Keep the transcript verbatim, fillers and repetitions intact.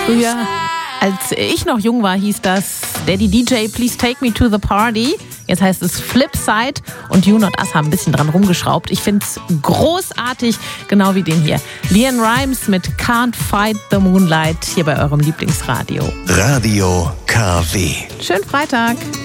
Früher, als ich noch jung war, hieß das Daddy D J, please take me to the party. Jetzt heißt es Flipside und You Not Us haben ein bisschen dran rumgeschraubt. Ich finde es großartig, genau wie den hier. Leon Rimes mit Can't Fight the Moonlight hier bei eurem Lieblingsradio. Radio K W. Schönen Freitag.